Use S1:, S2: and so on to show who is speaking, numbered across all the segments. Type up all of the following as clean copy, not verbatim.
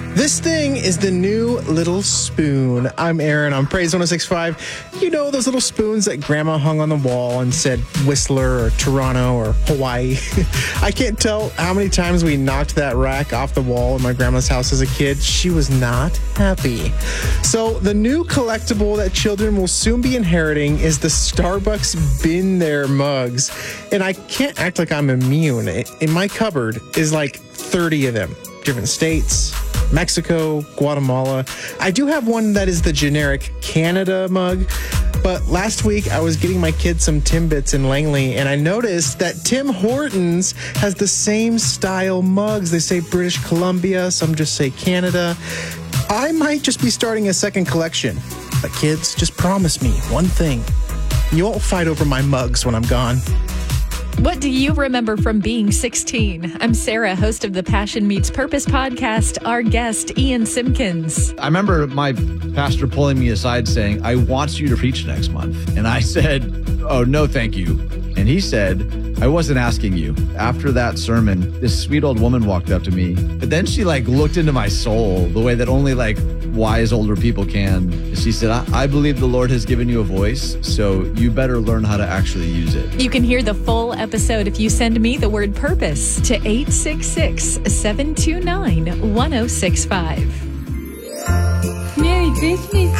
S1: This thing is the new little spoon. I'm Aaron on Praise 106.5. You know those little spoons that Grandma hung on the wall and said Whistler or Toronto or Hawaii. I can't tell how many times we knocked that rack off the wall in my grandma's house as a kid. She was not happy. So the new collectible that children will soon be inheriting is the Starbucks Been There mugs. And I can't act like I'm immune. In my cupboard is like 30 of them. Different states, Mexico, Guatemala. I do have one that is the generic Canada mug, but last week I was getting my kids some Timbits in Langley, and I noticed that Tim Hortons has the same style mugs. They say British Columbia, some just say Canada. I might just be starting a second collection. But kids, just promise me one thing. You won't fight over my mugs when I'm gone.
S2: What do you remember from being 16? I'm Sarah, host of the Passion Meets Purpose podcast. Our guest, Ian Simpkins.
S3: I remember my pastor pulling me aside saying, I want you to preach next month. And I said, oh, no, thank you. And he said, I wasn't asking you. After that sermon, this sweet old woman walked up to me. But then she looked into my soul the way that only wise older people can. She said, I believe the Lord has given you a voice, so you better learn how to actually use it.
S2: You can hear the full episode if you send me the word purpose to 866-729-1065.
S4: Merry Christmas.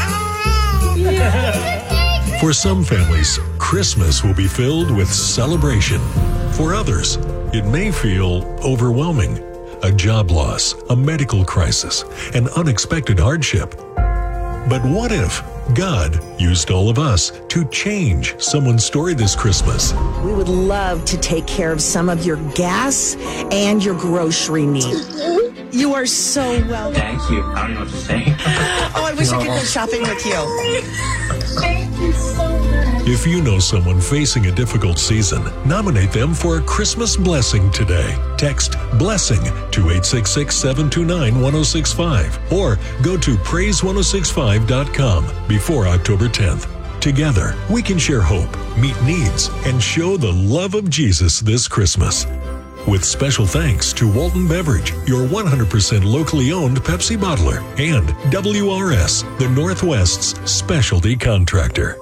S5: For some families, Christmas will be filled with celebration. For others, it may feel overwhelming. A job loss, a medical crisis, an unexpected hardship. But what if God used all of us to change someone's story this Christmas?
S6: We would love to take care of some of your gas and your grocery needs. You are so welcome.
S7: Thank you. I don't know what to say.
S6: Oh, I wish I could go shopping with you.
S4: Thank you so much.
S5: If you know someone facing a difficult season, nominate them for a Christmas blessing today. Text BLESSING to 866-729-1065 or go to praise1065.com before October 10th. Together, we can share hope, meet needs, and show the love of Jesus this Christmas. With special thanks to Walton Beverage, your 100% locally owned Pepsi bottler, and WRS, the Northwest's specialty contractor.